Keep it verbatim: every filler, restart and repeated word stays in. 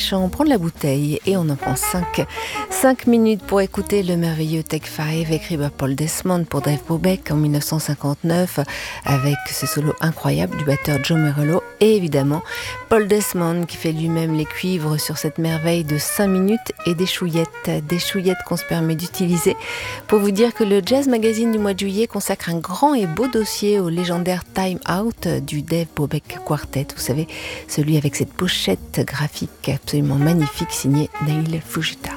fraîche, on prend de la bouteille et on en prend cinq. cinq minutes pour écouter le merveilleux Take Five écrit par Paul Desmond pour Dave Brubeck en mille neuf cent cinquante-neuf avec ce solo incroyable du batteur Joe Morello et évidemment Paul Desmond qui fait lui-même les cuivres sur cette merveille de cinq minutes et des chouillettes, des chouillettes qu'on se permet d'utiliser pour vous dire que le Jazz Magazine du mois de juillet consacre un grand et beau dossier au légendaire Time Out du Dave Brubeck Quartet, vous savez, celui avec cette pochette graphique absolument magnifique signée Neil Fujita.